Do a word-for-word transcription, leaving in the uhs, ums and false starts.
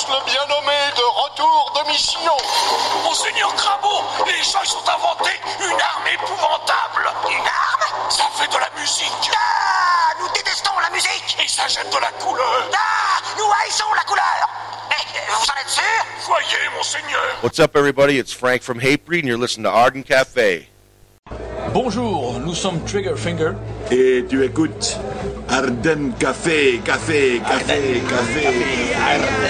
tous, le bien nommé de retour de mission. Monseigneur Crabeau, les gens ils ont inventé une arme épouvantable. Une arme? Ça fait de la musique. Ah, nous détestons la musique. Et ça jette de la couleur. Ah, nous haïssons la couleur. Eh, vous en êtes sûr? Voyez, monseigneur. What's up, everybody? It's Frank from Hatebreed, and you're listening to Arden Cafe. Bonjour, nous sommes Triggerfinger. Et tu écoutes Arden Café, Café, Café, Café, Café.